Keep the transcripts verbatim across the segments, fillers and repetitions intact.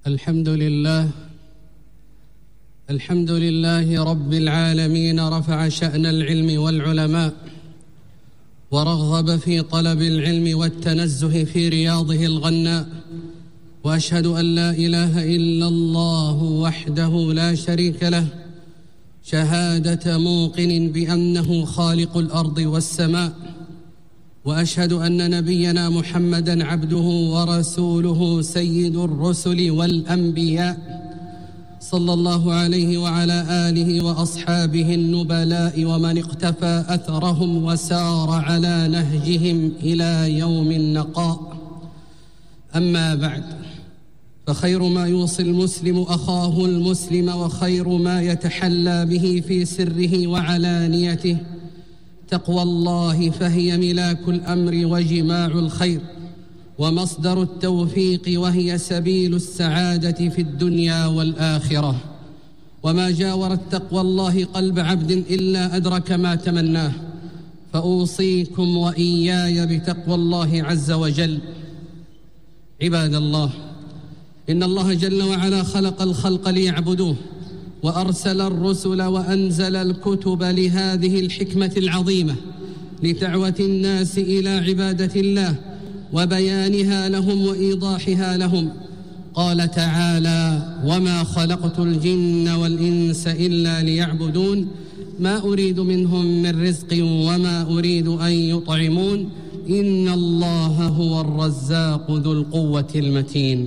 الحمد لله الحمد لله رب العالمين، رفع شأن العلم والعلماء ورغب في طلب العلم والتنزه في رياضه الغناء، وأشهد أن لا إله إلا الله وحده لا شريك له شهادة موقن بأنه خالق الأرض والسماء، وأشهد أن نبينا محمدًا عبده ورسوله سيد الرسل والأنبياء، صلى الله عليه وعلى آله وأصحابه النبلاء ومن اقتفى أثرهم وسار على نهجهم إلى يوم النقاء. أما بعد، فخير ما يوصي المسلم أخاه المسلم، وخير ما يتحلى به في سره وعلانيته تقوى الله، فهي ملاك الأمر وجماع الخير ومصدر التوفيق، وهي سبيل السعادة في الدنيا والآخرة. وما جاورت تقوى الله قلب عبد إلا أدرك ما تمناه، فأوصيكم وإياي بتقوى الله عز وجل. عباد الله، إن الله جل وعلا خلق الخلق ليعبدوه، وأرسل الرسل وأنزل الكتب لهذه الحكمة العظيمة، لدعوة الناس إلى عبادة الله وبيانها لهم وإيضاحها لهم. قال تعالى: وما خلقت الجن والإنس إلا ليعبدون ما أريد منهم من رزق وما أريد أن يطعمون إن الله هو الرزاق ذو القوة المتين.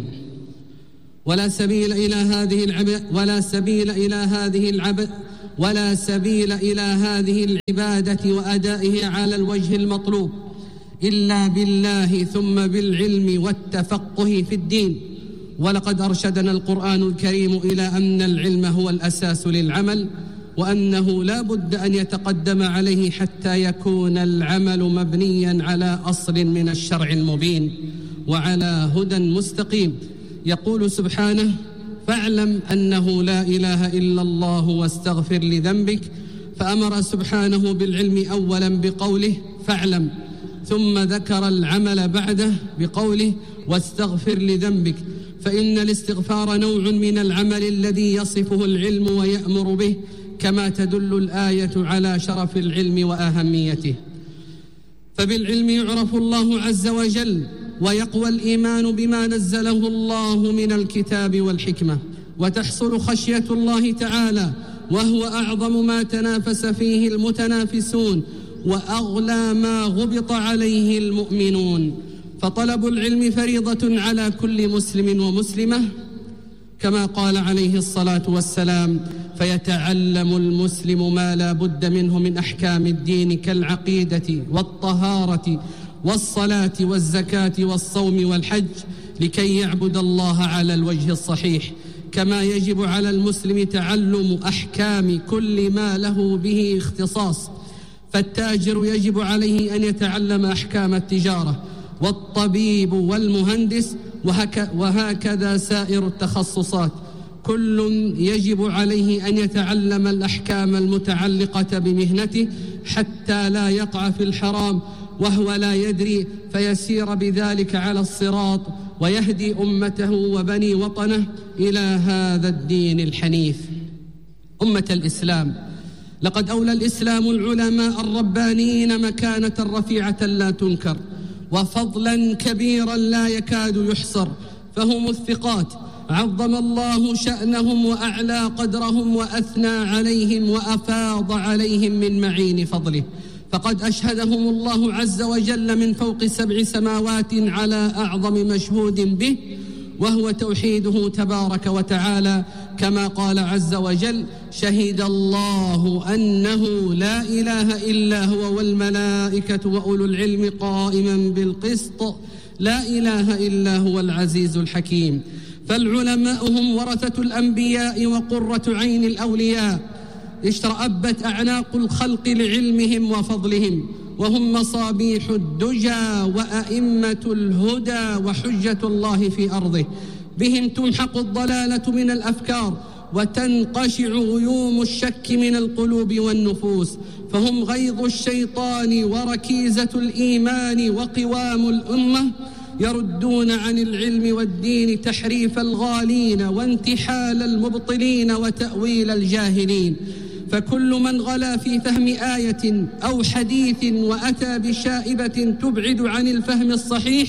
ولا سبيل إلى هذه العب ولا سبيل إلى هذه العب ولا سبيل إلى هذه العبادة وأدائه على الوجه المطلوب إلا بالله، ثم بالعلم والتفقه في الدين. ولقد أرشدنا القرآن الكريم إلى أن العلم هو الأساس للعمل، وأنه لا بد أن يتقدم عليه حتى يكون العمل مبنيا على أصل من الشرع المبين وعلى هدى مستقيم. يقول سبحانه: فاعلم أنه لا إله إلا الله واستغفر لذنبك. فأمر سبحانه بالعلم أولا بقوله فاعلم، ثم ذكر العمل بعده بقوله واستغفر لذنبك، فإن الاستغفار نوع من العمل الذي يصفه العلم ويأمر به، كما تدل الآية على شرف العلم وأهميته. فبالعلم يعرف الله عز وجل، ويقوى الإيمان بما نزله الله من الكتاب والحكمة، وتحصل خشية الله تعالى، وهو أعظم ما تنافس فيه المتنافسون وأغلى ما غبط عليه المؤمنون. فطلب العلم فريضة على كل مسلم ومسلمة، كما قال عليه الصلاة والسلام: فيتعلم المسلم ما لا بد منه من أحكام الدين كالعقيدة والطهارة والصلاة والزكاة والصوم والحج، لكي يعبد الله على الوجه الصحيح. كما يجب على المسلم تعلم أحكام كل ما له به اختصاص، فالتاجر يجب عليه أن يتعلم أحكام التجارة، والطبيب والمهندس، وهكذا سائر التخصصات. كل يجب عليه أن يتعلم الأحكام المتعلقة بمهنته حتى لا يقع في الحرام وهو لا يدري، فيسير بذلك على الصراط ويهدي أمته وبني وطنه إلى هذا الدين الحنيف. أمة الإسلام، لقد أولى الإسلام العلماء الربانيين مكانة رفيعة لا تنكر، وفضلا كبيرا لا يكاد يحصر، فهم الثقات عظم الله شأنهم وأعلى قدرهم وأثنى عليهم وأفاض عليهم من معين فضله. فقد أشهدهم الله عز وجل من فوق سبع سماوات على أعظم مشهود به، وهو توحيده تبارك وتعالى، كما قال عز وجل: شهد الله أنه لا إله إلا هو والملائكة وأولو العلم قائما بالقسط لا إله إلا هو العزيز الحكيم. فالعلماء هم ورثة الأنبياء وقرة عين الأولياء، اشترأبت أعناق الخلق لعلمهم وفضلهم، وهم مصابيح الدجى وأئمة الهدى وحجة الله في أرضه. بهم تمحق الضلالة من الأفكار، وتنقشع غيوم الشك من القلوب والنفوس، فهم غيظ الشيطان وركيزة الإيمان وقوام الأمة. يردون عن العلم والدين تحريف الغالين وانتحال المبطلين وتأويل الجاهلين. فكل من غلا في فهم آية أو حديث وأتى بشائبة تبعد عن الفهم الصحيح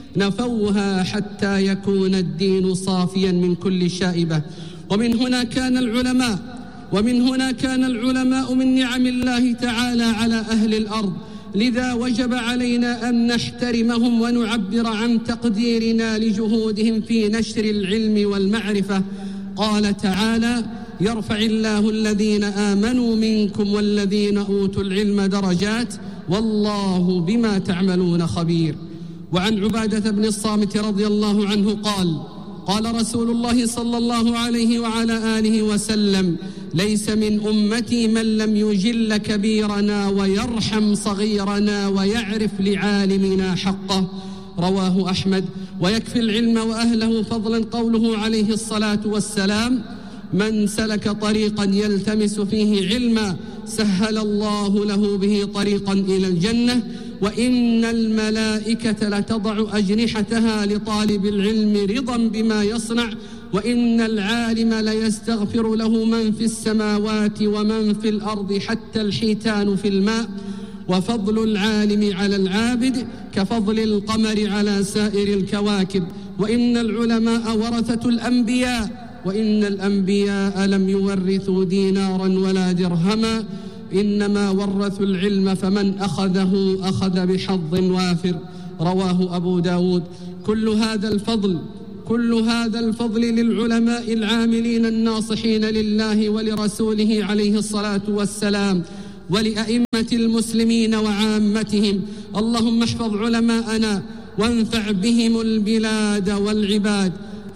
نفوها حتى يكون الدين صافيا من كل شائبة. ومن هنا كان العلماء ومن هنا كان العلماء من نعم الله تعالى على أهل الأرض، لذا وجب علينا أن نحترمهم ونعبر عن تقديرنا لجهودهم في نشر العلم والمعرفة. قال تعالى: يرفع الله الذين آمنوا منكم والذين أوتوا العلم درجات والله بما تعملون خبير. وعن عبادة بن الصامت رضي الله عنه قال: قال رسول الله صلى الله عليه وعلى آله وسلم: ليس من أمتي من لم يجل كبيرنا ويرحم صغيرنا ويعرف لعالمنا حقه. رواه أحمد. ويكفي العلم وأهله فضلا قوله عليه الصلاة والسلام: من سلك طريقا يلتمس فيه علما سهل الله له به طريقا إلى الجنة، وإن الملائكة لتضع أجنحتها لطالب العلم رضا بما يصنع، وإن العالم ليستغفر له من في السماوات ومن في الأرض حتى الحيتان في الماء. وفضل العالم على العابد كفضل القمر على سائر الكواكب. وإن العلماء ورثة الأنبياء، وإن الأنبياء لم يورثوا دينارا ولا درهما، إنما ورثوا العلم فمن أخذه أخذ بحظ وافر. رواه أبو داود. كل هذا الفضل كل هذا الفضل للعلماء العاملين الناصحين لله ولرسوله عليه الصلاة والسلام، ولأئمة المسلمين وعامتهم. اللهم احفظ علماءنا وانفع بهم البلاد والعباد.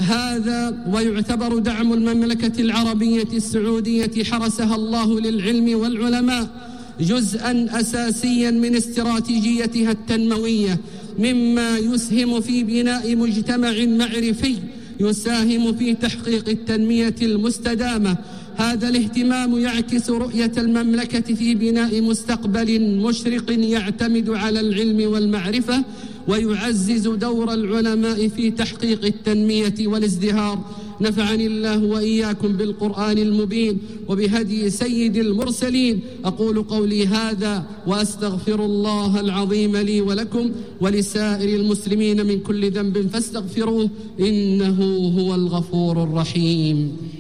هذا ويعتبر دعم المملكة العربية السعودية حرسها الله للعلم والعلماء جزءا أساسيا من استراتيجيتها التنموية، مما يسهم في بناء مجتمع معرفي يساهم في تحقيق التنمية المستدامة. هذا الاهتمام يعكس رؤية المملكة في بناء مستقبل مشرق يعتمد على العلم والمعرفة، ويعزز دور العلماء في تحقيق التنمية والازدهار. نفعني الله وإياكم بالقرآن المبين وبهدي سيد المرسلين. أقول قولي هذا وأستغفر الله العظيم لي ولكم ولسائر المسلمين من كل ذنب فاستغفروه إنه هو الغفور الرحيم.